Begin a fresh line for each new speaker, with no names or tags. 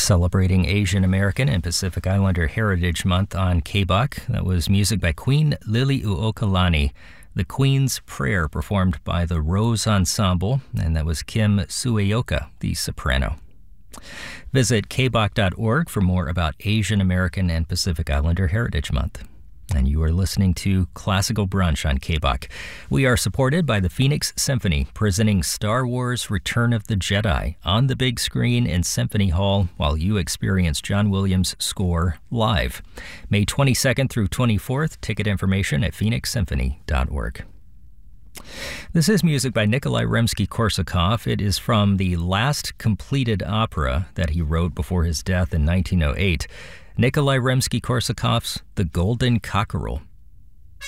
Celebrating Asian American and Pacific Islander Heritage Month on KBOC. That was music by Queen Liliuokalani, The Queen's Prayer, performed by the Rose Ensemble, and that was Kim Sueoka, the soprano. Visit kbok.org for more about Asian American and Pacific Islander Heritage Month. And you are listening to Classical Brunch on KBOC. We are supported by the Phoenix Symphony, presenting Star Wars Return of the Jedi on the big screen in Symphony Hall while you experience John Williams' score live. May 22nd through 24th. Ticket information at phoenixsymphony.org. This is music by Nikolai Rimsky-Korsakov. It is from the last completed opera that he wrote before his death in 1908. Nikolai Rimsky-Korsakov's The Golden Cockerel.